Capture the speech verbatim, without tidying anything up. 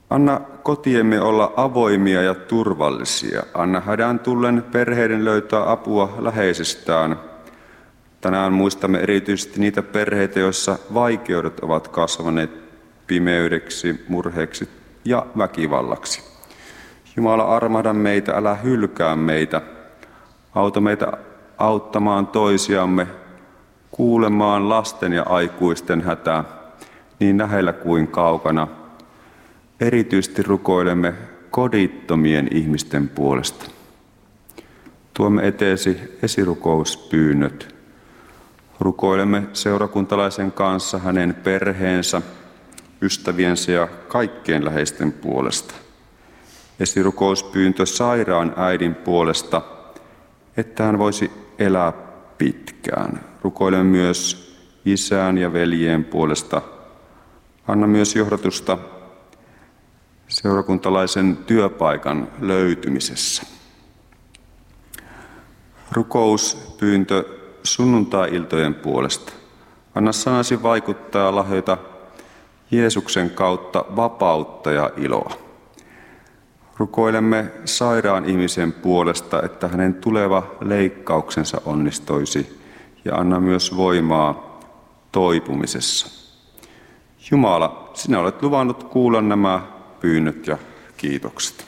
Anna kotiemme olla avoimia ja turvallisia. Anna hädän tullen perheiden löytää apua läheisestään. Tänään muistamme erityisesti niitä perheitä, joissa vaikeudet ovat kasvaneet pimeydeksi, murheeksi ja väkivallaksi. Jumala, armahda meitä, älä hylkää meitä. Auta meitä auttamaan toisiamme, kuulemaan lasten ja aikuisten hätää, niin lähellä kuin kaukana. Erityisesti rukoilemme kodittomien ihmisten puolesta. Tuomme eteesi esirukouspyynnöt. Rukoilemme seurakuntalaisen kanssa hänen perheensä, ystäviensä ja kaikkien läheisten puolesta. Esirukouspyyntö sairaan äidin puolesta, että hän voisi elää pitkään. Rukoilemme myös isän ja veljien puolesta. Anna myös johdatusta seurakuntalaisen työpaikan löytymisessä. Rukouspyyntö sunnuntai-iltojen puolesta. Anna sanasi vaikuttaa lahjoita Jeesuksen kautta vapautta ja iloa. Rukoilemme sairaan ihmisen puolesta, että hänen tuleva leikkauksensa onnistuisi ja anna myös voimaa toipumisessa. Jumala, sinä olet luvannut kuulla nämä pyynnöt ja kiitokset.